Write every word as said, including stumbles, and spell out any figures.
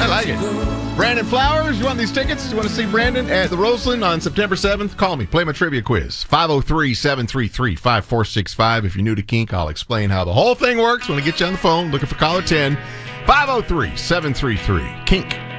I like it. Brandon Flowers, you want these tickets? You want to see Brandon at the Roseland on September seventh? Call me. Play my trivia quiz. five oh three, seven three three, five four six five. If you're new to Kink, I'll explain how the whole thing works when I get you on the phone. Looking for caller ten. five oh three, seven three three, Kink.